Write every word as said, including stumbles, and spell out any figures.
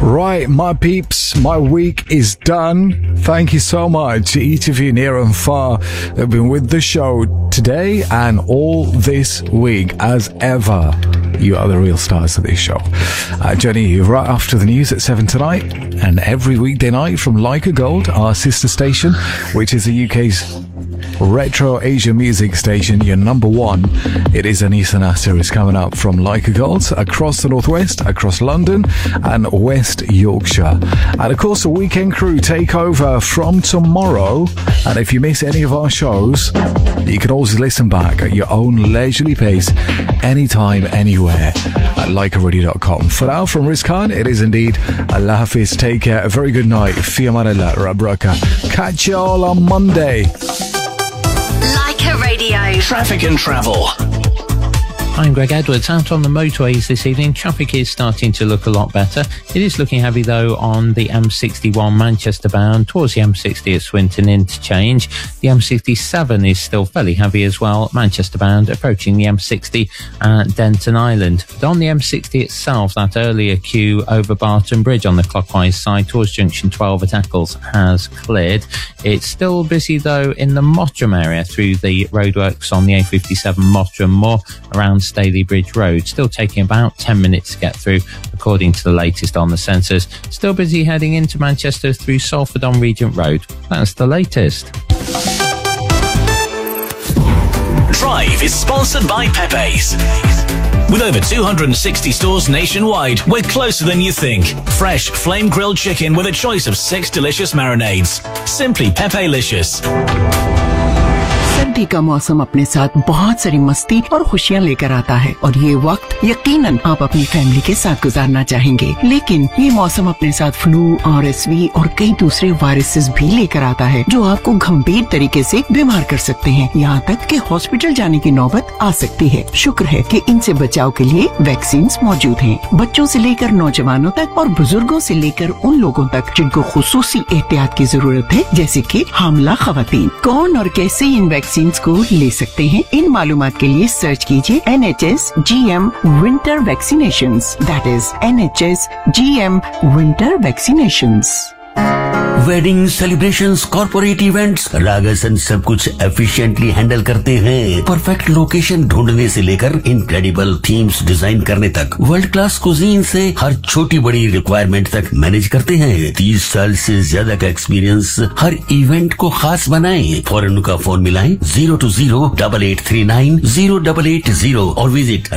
Right, my peeps, my week is done. Thank you so much to each of you near and far who have been with the show today and all this week. As ever, you are the real stars of this show. Uh, Jenny, you're right after the news at seven tonight, and every weekday night from Leica Gold, our sister station, which is the U K's Retro Asia music station, your number one. It is Anisa Nasser is coming up from Leica Gold across the Northwest, across London and West Yorkshire. And of course the weekend crew take over from tomorrow, and if you miss any of our shows, you can always listen back at your own leisurely pace, anytime, anywhere at leica radio dot com. For now, from Riz Khan, it is indeed Allah Hafiz. Take care, a very good night. Fi amanillah, Rabraka. Catch you all on Monday. Leica Radio. Traffic and travel. I'm Greg Edwards. Out on the motorways this evening, traffic is starting to look a lot better. It is looking heavy though on the M sixty-one Manchester bound towards the M sixty at Swinton Interchange. The M sixty-seven is still fairly heavy as well, Manchester bound, approaching the M sixty at Denton Island. But on the M sixty itself, that earlier queue over Barton Bridge on the clockwise side towards junction twelve at Eccles has cleared. It's still busy though in the Mottram area through the roadworks on the A fifty-seven Mottram Moor around Staley Bridge Road, still taking about ten minutes to get through according to the latest on the sensors. Still busy heading into Manchester through Salford on Regent Road. That's the latest. Drive is sponsored by Pepe's. With over two hundred sixty stores nationwide, we're closer than you think. Fresh flame grilled chicken with a choice of six delicious marinades. Simply Pepe-licious. सर्दी का मौसम अपने साथ बहुत सारी मस्ती और खुशियाँ लेकर आता है, और ये वक्त यकीनन आप अपनी फैमिली के साथ गुजारना चाहेंगे। लेकिन ये मौसम अपने साथ फ्लू, आरएसवी और कई दूसरे वायरसेस भी लेकर आता है, जो आपको गंभीर तरीके से बीमार कर सकते हैं, यहाँ तक कि हॉस्पिटल जाने की नौबत आ सकती है। शुक्र है कि इनसे बचाव के लिए वैक्सीन मौजूद हैं। बच्चों से लेकर नौजवानों तक और बुजुर्गों से लेकर उन लोगों तक जिनको खुसूसी एहतियात की जरूरत है, जैसे कि हामला खवातीन। कौन और कैसे इन वैक्सीन को ले सकते हैं, इन मालूमात के लिए सर्च कीजिए N H S G M winter vaccinations, that is an H S G M winter vaccinations. Wedding celebrations, corporate events, रागसन सब कुछ एफिशिएंटली हैंडल करते हैं। परफेक्ट लोकेशन ढूंढने से लेकर इनक्रेडिबल थीम्स डिजाइन करने तक, वर्ल्ड क्लास कुजीन से हर छोटी बड़ी रिक्वायरमेंट तक मैनेज करते हैं। तीस साल से ज्यादा का एक्सपीरियंस हर इवेंट को खास बनाए। फौरन उनका फोन मिलाएं zero to zero double eight three nine zero double eight zero और विजिट